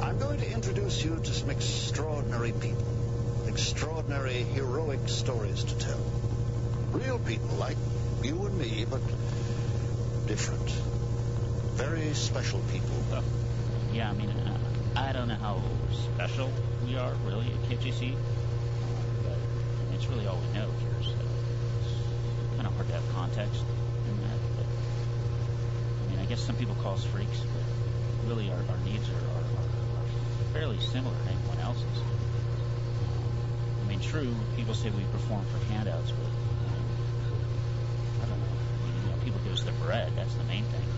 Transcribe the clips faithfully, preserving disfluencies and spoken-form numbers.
I'm going to introduce you to some extraordinary people. Extraordinary, heroic stories to tell. Real people like you and me, but different. Very special people. Uh, yeah, I mean, uh, I don't know how special we are, really, at K F J C. But it's really all we know here, so it's kind of hard to have context in that. But, I mean, I guess some people call us freaks, but really our, our needs are, are, are fairly similar to anyone else's. I mean, true, people say we perform for handouts, but I, mean, I don't know. I mean, you know, people give us their bread. That's the main thing.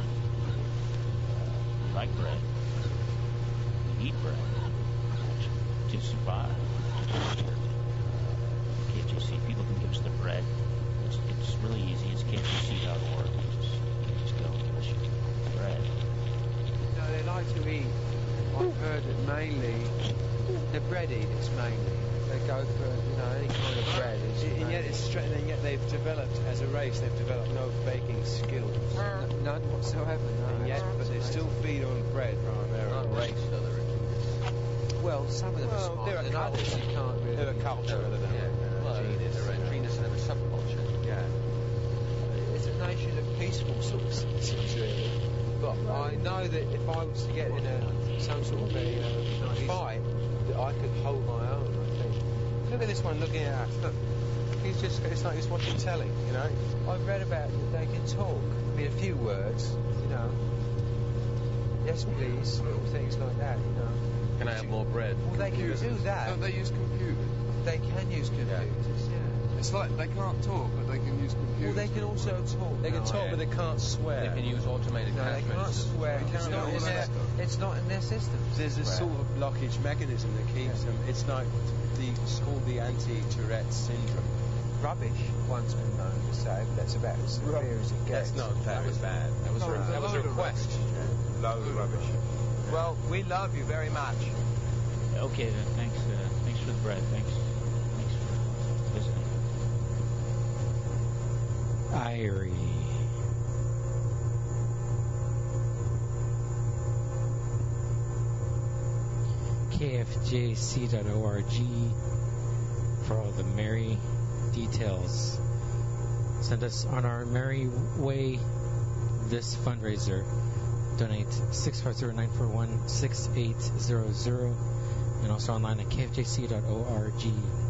Uh, we like bread. We need bread to survive. K F J C, people can give us their bread. It's, it's really easy. It's K F J C dot org. Just, just go and give us your bread. No, they like to eat. I've heard that mainly the bread eaters mainly. They go for, you know, any kind of bread. It's and yet it's straight, and yet they've developed, as a race, they've developed no baking skills. No, none whatsoever, no. And yet, but they still feed on bread primarily. Not race, though, they're Well, some of them well, are smart, they're a and culture. others you can't really... They're a culture, rather than yeah. a well, genus. they're a genus and a subculture. Yeah. It's a nation of peaceful sort of citizens, really. But I know that if I was to get in a some sort of a uh, fight, that I could hold my own, I think. Look at this one looking at us. Look. He's just, it's like he's watching telly, you know. I've read about that they can talk. I mean, a few words, you know. Yes, please, little things like that, you know. Can I have more bread? Well, they can do that. Don't they use computers? They can use computers, yeah. It's like they can't talk, but they can use computers. Well, they can also talk. They can now, talk, yeah. but they can't swear. They can use automated No, they cash can't registers. swear. They It's can't not, do in all their, that stuff. it's not in their systems. There's a Swear. sort of blockage mechanism that keeps them. It's like the, it's called the anti-Tourette syndrome. Rubbish, one's been known to say, but that's about as severe as it gets. That's not That was bad. That was, No, a, that was a load of request. Load of rubbish. Well, we love you very much. Okay, then. Thanks. Uh, thanks for the bread. Thanks. Thanks for visiting. Irie. K F J C dot org for all the merry details. Send us on our merry way this fundraiser. Donate six five zero nine four one six eight zero zero and also online at K F J C dot org.